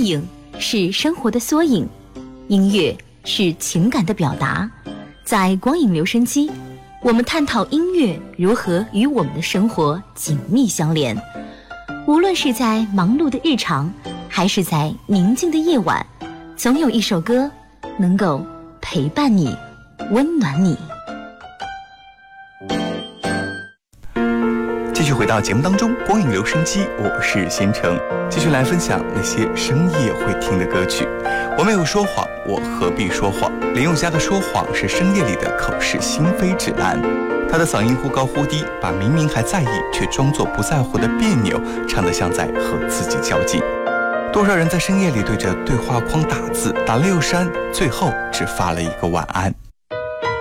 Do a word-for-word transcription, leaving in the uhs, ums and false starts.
影是生活的缩影，音乐是情感的表达。在光影留声机，我们探讨音乐如何与我们的生活紧密相连。无论是在忙碌的日常，还是在宁静的夜晚，总有一首歌能够陪伴你，温暖你。 继续回到节目当中，光影留声机，我是贤成，继续来分享那些深夜会听的歌曲。我没有说谎，我何必说谎？林宥嘉的说谎是深夜里的口是心非指南。他的嗓音忽高忽低，把明明还在意却装作不在乎的别扭唱得像在和自己较劲。多少人在深夜里对着对话框打字，打了又删，最后只发了一个晚安。